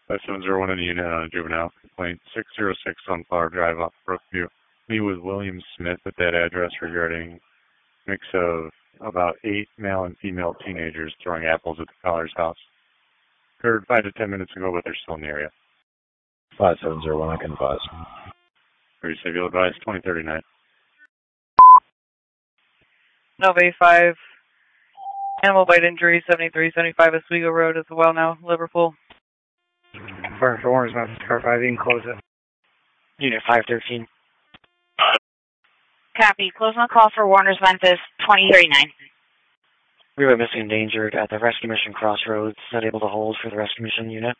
5701 in the unit on a juvenile complaint 606 Sunflower Drive off Brookview. Me with William Smith at that address regarding mix of about 8 male and female teenagers throwing apples at the caller's house. Occurred 5 to 10 minutes ago, but they're still in the area. 5701, I can advise. Very safe, you'll advise 2039. Nova 5. Animal bite injury, 7375 Oswego Road is well now, Liverpool. Confirm for Warner's Memphis, car 5, you can close it. Unit 513. Copy. Close on call for Warner's Memphis, 2039. We were missing endangered at the rescue mission crossroads. Not able to hold for the rescue mission unit.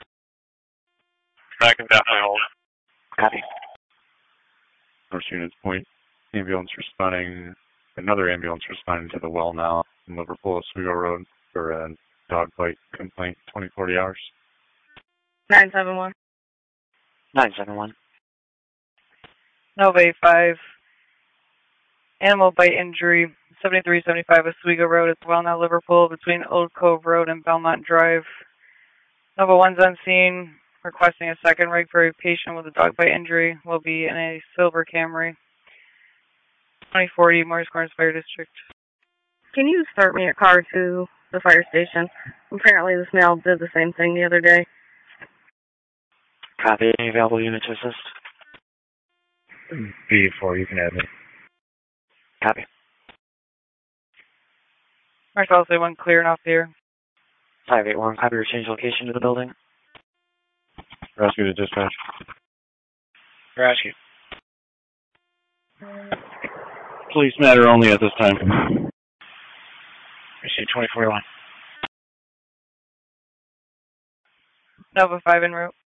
I can definitely hold. Copy. North units point. Ambulance responding. Another ambulance responding to the well now in Liverpool, Oswego Road for a dog bite complaint, 20-40 hours. 971. 971. Nova 5. Animal bite injury, 7375 Oswego Road is well now, Liverpool, between Old Cove Road and Belmont Drive. Nova 1's on scene, requesting a second rig for a patient with a dog bite injury. Will be in a silver Camry. 2040 Morris Corners Fire District. Can you start me a car to the fire station? Apparently this male did the same thing the other day. Copy. Any available unit to assist? B4, you can have me. Copy. Marcel, say 1 clear and off the air. 581, copy your change location to the building. Rescue to dispatch. Rescue. Police matter only at this time. Rescue 2041. Nova 5 en route.